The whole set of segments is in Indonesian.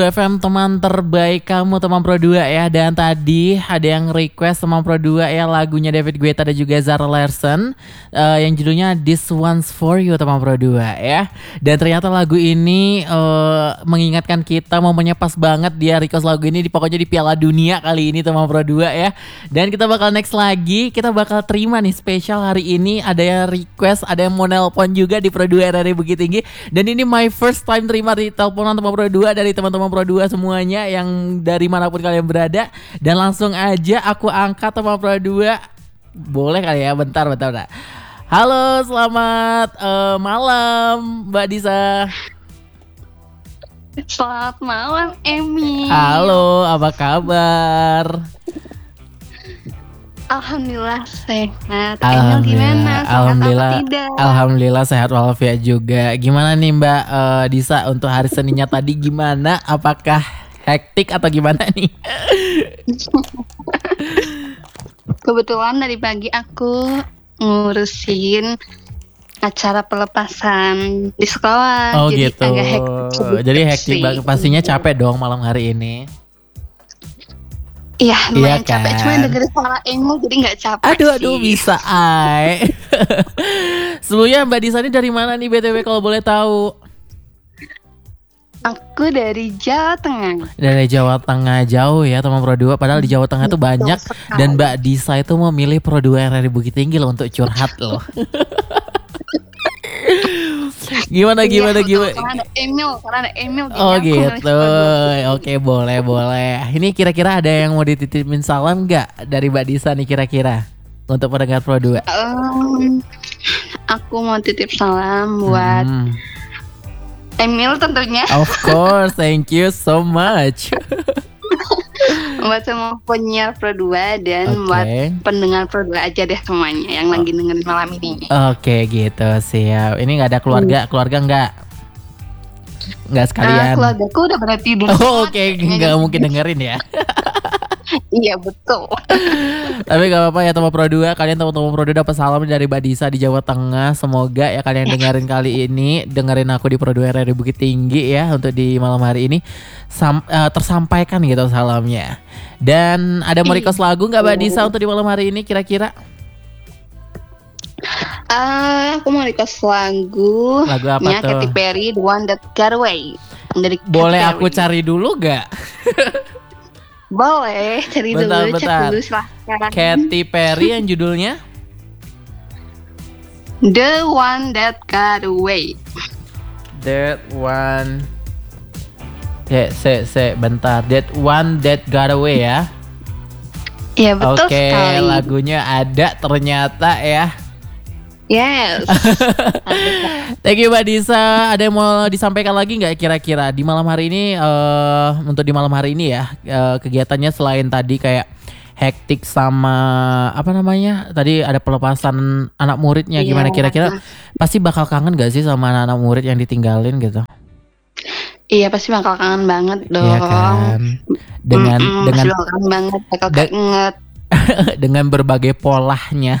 FM teman terbaik kamu teman Pro 2 ya. Dan tadi ada yang request teman Pro 2 ya lagunya David Guetta dan juga Zara Larsson yang judulnya This One's For You teman Pro 2 ya. Dan ternyata lagu ini mengingatkan kita momennya pas banget dia request lagu ini pokoknya di Piala Dunia kali ini teman Pro 2 ya. Dan kita bakal next lagi, kita bakal terima nih spesial hari ini, ada yang request, ada yang mau nelpon juga di Pro 2 RRI Bukit Tinggi. Dan ini my first time terima di teleponan teman Pro 2 dari teman-teman Pro 2 semuanya yang dari manapun kalian berada. Dan langsung aja aku angkat teman Pro 2. Boleh kali ya, bentar. Halo, selamat malam Mbak Disa. Selamat malam Emi. Halo, apa kabar? Alhamdulillah sehat. Emil gimana? Alhamdulillah sehat walafiat juga. Gimana nih Mbak Disa untuk hari Seninnya tadi gimana? Apakah hektik atau gimana nih? Kebetulan dari pagi aku ngurusin acara pelepasan di sekolah. Oh jadi gitu. agak hektik. Jadi hektik banget. Pastinya capek dong malam hari ini. Iya, lumayan capek. Kan? Cuma dengerin suara Emil jadi gak capek. Aduh bisa ay. Sebelumnya Mbak Disa ini dari mana nih BTW kalau boleh tahu? Aku dari Jawa Tengah. Dari Jawa Tengah, jauh ya teman Pro 2. Padahal di Jawa Tengah tuh banyak. Dan Mbak Disa itu memilih Pro 2 RRI Bukit Tinggi loh untuk curhat loh. Gimana? Karena ada Emil. Oh gitu. Oke, boleh. Ini kira-kira ada yang mau dititipin salam nggak dari Mbak Disa nih kira-kira untuk pendengar Pro 2? Aku mau titip salam buat Emil tentunya. Of course, thank you so much. Buat semua penyiar Pro 2 dan buat pendengar Pro 2 aja deh semuanya yang lagi dengerin malam ini. Oke gitu, siap. Ini gak ada keluarga nggak sekalian? Keluargaku udah pada tidur. Oke, nggak mungkin dengerin ya. Iya betul. Tapi gak apa-apa ya teman Pro 2. Kalian teman-teman Pro 2 dapat salam dari Mbak Disa di Jawa Tengah. Semoga ya kalian dengerin kali ini, dengerin aku di Pro 2 RRI Bukit Tinggi ya untuk di malam hari ini tersampaikan gitu salamnya. Dan ada mau request lagu gak Mbak Disa untuk di malam hari ini kira-kira? Aku mau request lagu apa tuh? Katy Perry, The One That Got Away. Boleh aku cari dulu gak? Boleh, cari dulu silahkan. Katy Perry yang judulnya? The One That Got Away. That one. Bentar. That One That Got Away ya. Iya betul sekali. Oke, lagunya ada ternyata ya. Yes. Thank you Mbak Disa. Ada yang mau disampaikan lagi nggak kira-kira di malam hari ini? Untuk di malam hari ini ya, kegiatannya selain tadi kayak hektik sama apa namanya? Tadi ada pelepasan anak muridnya. Gimana kira-kira? Pasti bakal kangen gak sih sama anak-anak murid yang ditinggalin gitu? Iya pasti bakal kangen banget dong. Iya kan. Dengan kangen banget, bakal inget. Dengan berbagai polahnya.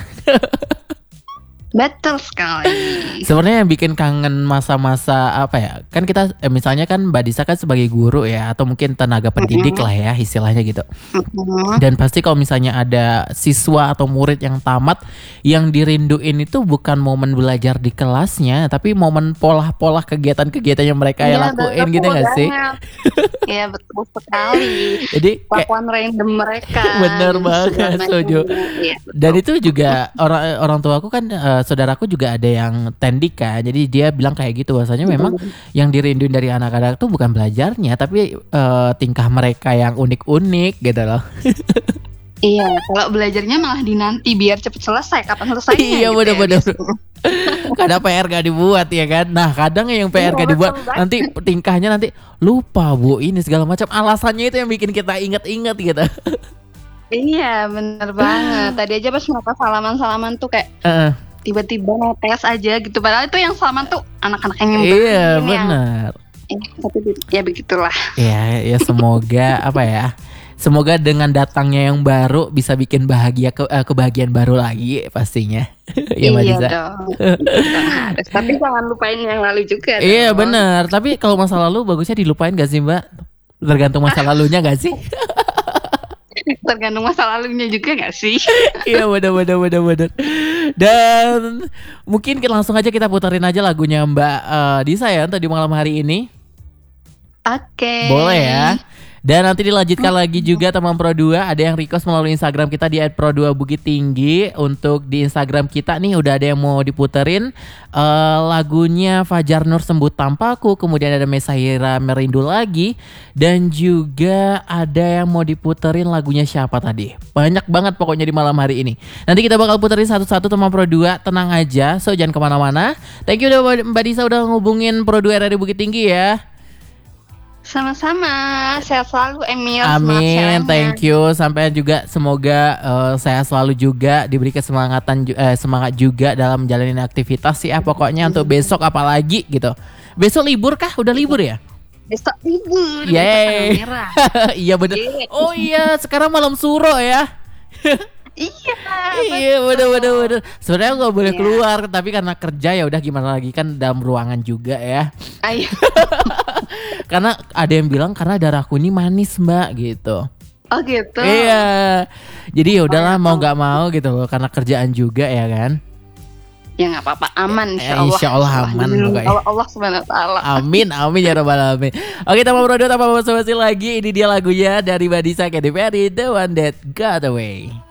Betul sekali. Sebenarnya yang bikin kangen masa-masa apa ya? Kan kita misalnya kan Mbak Disa kan sebagai guru ya, atau mungkin tenaga pendidik lah ya istilahnya gitu. Dan pasti kalau misalnya ada siswa atau murid yang tamat, yang dirinduin itu bukan momen belajar di kelasnya, tapi momen pola-pola kegiatan-kegiatan yang mereka lakuin gitu nggak sih? Iya betul sekali. Jadi kelakuan random mereka. Bener banget, setuju. Dan itu juga orang tua aku kan. Saudaraku juga ada yang tendika, jadi dia bilang kayak gitu bahwasanya memang yang dirinduin dari anak-anak tuh bukan belajarnya, tapi tingkah mereka yang unik-unik gitu loh. Iya, kalau belajarnya malah dinanti biar cepet selesai. Kapan selesainya? Iya gitu bener-bener. Kadang PR gak dibuat ya kan. Nah kadang yang PR gak dibuat, nanti tingkahnya nanti lupa bu ini segala macam. Alasannya itu yang bikin kita inget-inget gitu. Iya bener banget. Tadi aja pas mereka salaman-salaman tuh kayak tiba-tiba netes aja gitu. Padahal itu yang salaman tuh anak-anak yang nyempil. Iya benar. Tapi ya begitulah. Ya semoga apa ya. Semoga dengan datangnya yang baru bisa bikin kebahagiaan baru lagi pastinya. Ya Mbak Disa. Dong. Tapi jangan lupain yang lalu juga. Iya benar. Tapi kalau masa lalu bagusnya dilupain gak sih Mbak? Tergantung masa lalunya gak sih? Tergantung masa lalunya juga gak sih? Iya bener. Dan mungkin langsung aja kita puterin aja lagunya Mbak Disa ya tadi malam hari ini. Oke. Boleh ya. Dan nanti dilanjutkan lagi juga teman Pro 2. Ada yang request melalui Instagram kita di @pro2bukittinggi. Untuk di Instagram kita nih udah ada yang mau diputerin lagunya Fajar Nur Sembuh Tanpaku. Kemudian ada Mesaira Merindu Lagi. Dan juga ada yang mau diputerin lagunya siapa tadi. Banyak banget pokoknya di malam hari ini. Nanti kita bakal puterin satu-satu teman Pro 2. Tenang aja, so jangan kemana-mana. Thank you udah Mbak Disa udah ngubungin Pro 2 RRI Bukit Tinggi ya. Sama-sama, sehat selalu Emil. Amin, thank you. Sampai juga semoga sehat selalu juga, diberi kesemangatan semangat juga dalam menjalani aktivitas sih ya. Pokoknya untuk besok apalagi gitu. Besok libur kah? Udah libur ya? Besok libur. Yeay. Iya bener. Oh iya, sekarang malam suro ya. Iya bener. Sebenarnya nggak boleh keluar, tapi karena kerja ya udah gimana lagi kan dalam ruangan juga ya. Ayo. Karena ada yang bilang karena darahku ini manis Mbak gitu. Oh gitu. Iya. Jadi ya udahlah mau nggak mau gitu loh karena kerjaan juga ya kan. Ya nggak apa-apa, aman insyaallah. Insyaallah aman pokoknya. Allah Subhanahu wa taala. Amin ya rabbal alamin. Oke, tanpa berdua tanpa basa-basi lagi, ini dia lagunya dari Mbak Disa Katy Perry, The One That Got Away.